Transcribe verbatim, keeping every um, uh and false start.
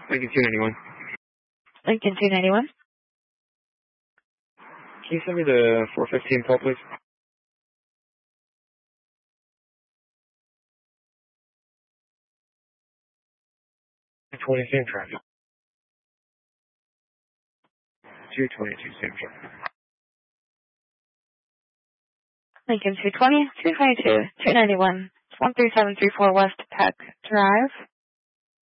Lincoln two ninety-one. Lincoln two ninety-one. Can you send me the four fifteen call, please? twenty same traffic. two twenty-two same traffic. Lincoln two twenty, two twenty-two, two ninety-one, one three seven three four West Peck Drive.